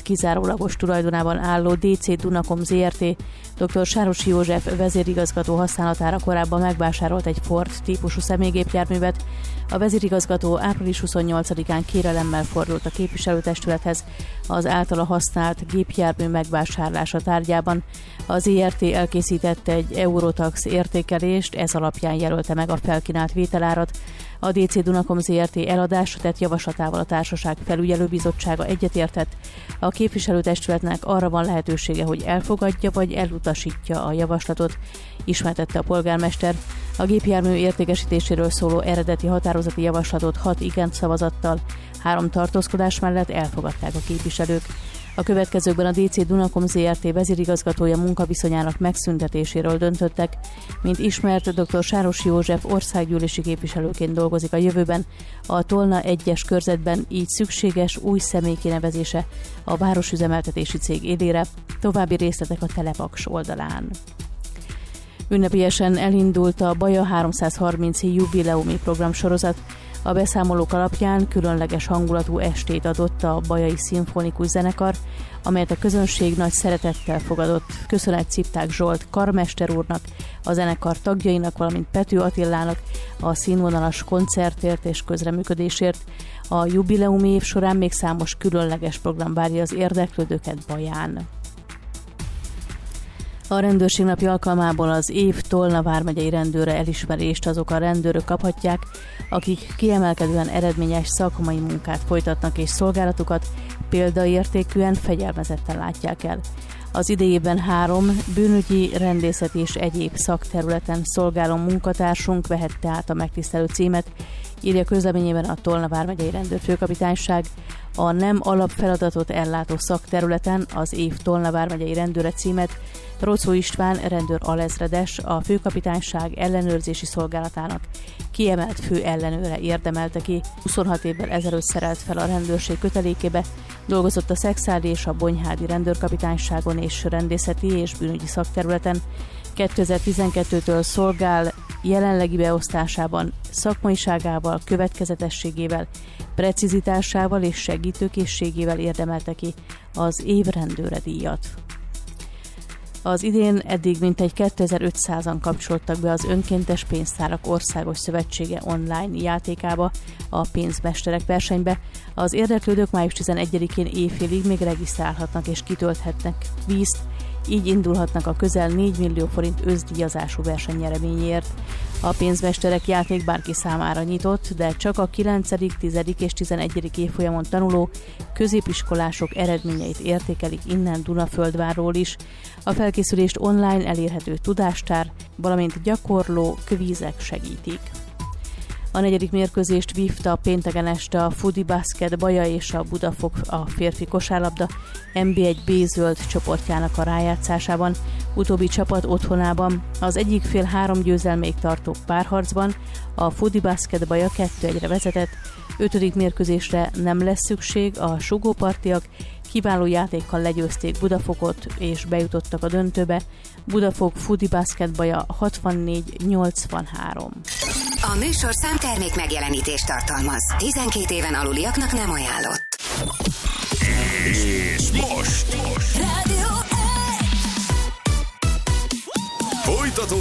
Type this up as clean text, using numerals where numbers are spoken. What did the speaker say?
kizárólagos tulajdonában álló DC Dunakom Zrt. Dr. Sárosi József vezérigazgató használatára korábban megvásárolt egy Ford típusú személygépjárművet. A vezérigazgató április 28-án kérelemmel fordult a képviselőtestülethez az általa használt gépjármű megvásárlása tárgyában. Az ZRT elkészítette egy Eurotax értékelést, ez alapján jelölte meg a felkínált vételárat. A DC Dunakom Zrt. Eladásra tett javaslatával a társaság felügyelőbizottsága egyetértett. A képviselőtestületnek arra van lehetősége, hogy elfogadja vagy elutasítja a javaslatot, ismertette a polgármester. A gépjármű értékesítéséről szóló eredeti határozati javaslatot 6 igen szavazattal, 3 tartózkodás mellett elfogadták a képviselők. A következőkben a DC Dunakom Zrt. Vezérigazgatója munkaviszonyának megszüntetéséről döntöttek. Mint ismert, dr. Sárosi József országgyűlési képviselőként dolgozik a jövőben, a Tolna 1-es körzetben, így szükséges új személy kinevezése a városüzemeltetési cég élére. További részletek a Telepaks oldalán. Ünnepélyesen elindult a Baja 330 jubileumi programsorozat. A beszámolók alapján különleges hangulatú estét adott a Bajai Szimfonikus Zenekar, amelyet a közönség nagy szeretettel fogadott. Köszönet Cipták Zsolt karmester úrnak, a zenekar tagjainak, valamint Pető Attilának a színvonalas koncertért és közreműködésért. A jubileumi év során még számos különleges program várja az érdeklődőket Baján. A rendőrség napi alkalmából az év Tolna vármegyei rendőre elismerést azok a rendőrök kaphatják, akik kiemelkedően eredményes szakmai munkát folytatnak és szolgálatukat példaértékűen, fegyelmezetten látják el. Az idejében 3 bűnügyi, rendészeti és egyéb szakterületen szolgáló munkatársunk vehette át a megtisztelő címet, írja közleményében a Tolna vármegyei rendőrfőkapitányság. A nem alapfeladatot ellátó szakterületen az év Tolna vármegyei rendőre címet Rocó István rendőr alezredes, a főkapitányság ellenőrzési szolgálatának kiemelt fő ellenőre érdemelte ki. 26 évvel ezelőtt szerelt fel a rendőrség kötelékébe, dolgozott a szexádi és a bonyhádi rendőrkapitányságon és rendészeti és bűnügyi szakterületen. 2012-től szolgál, jelenlegi beosztásában szakmaiságával, következetességével, precizitásával és segítőkészségével érdemelte ki az év rendőre díjat. Az idén eddig mintegy 2500-an kapcsoltak be az Önkéntes Pénztárak Országos Szövetsége online játékába, a pénzmesterek versenybe. Az érdeklődők május 11-én éjfélig még regisztrálhatnak és kitölthetnek kvízt, így indulhatnak a közel 4 millió forint összdíjazású verseny nyereményért. A pénzmesterek játék bárki számára nyitott, de csak a 9., 10. és 11. évfolyamon tanuló középiskolások eredményeit értékelik innen Dunaföldvárról is. A felkészülést online elérhető tudástár, valamint gyakorló kvízek segítik. A 4. mérkőzést vívta pénteken este a FudiBasket Baja és a Budafok a férfi kosárlabda NB1B zöld csoportjának a rájátszásában. Utóbbi csapat otthonában az egyik fél 3 győzelméig tartó párharcban a FudiBasket Baja 2-1-re vezetett. 5. mérkőzésre nem lesz szükség, a sugópartiak kiváló játékkal legyőzték Budafokot és bejutottak a döntőbe. Budafok FudiBasket Baja 64-83. A műsorszám termék megjelenítést tartalmaz. 12 éven aluliaknak nem ajánlott. És most! Rádió! Folytatódik